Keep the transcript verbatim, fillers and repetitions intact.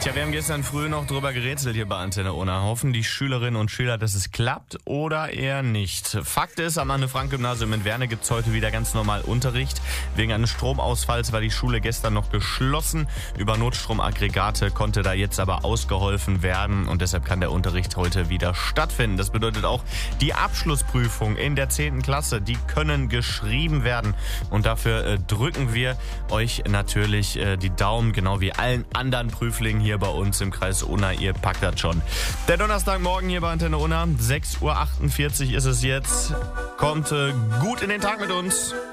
Tja, wir haben gestern früh noch drüber gerätselt hier bei Antenne Unna. Hoffen die Schülerinnen und Schüler, dass es klappt oder eher nicht? Fakt ist, am Anne-Frank-Gymnasium in Werne gibt es heute wieder ganz normal Unterricht. Wegen eines Stromausfalls war die Schule gestern noch geschlossen. Über Notstromaggregate konnte da jetzt aber ausgeholfen werden und deshalb kann der Unterricht heute wieder stattfinden. Das bedeutet auch, die Abschlussprüfung in der zehnten Klasse, die können geschrieben werden und dafür äh, drücken wir euch natürlich äh, die Daumen, genau wie allen anderen Prüflingen hier bei uns im Kreis Unna. Ihr packt das schon. Der Donnerstagmorgen hier bei Antenne Unna, sechs Uhr achtundvierzig ist es jetzt. Kommt äh, gut in den Tag mit uns.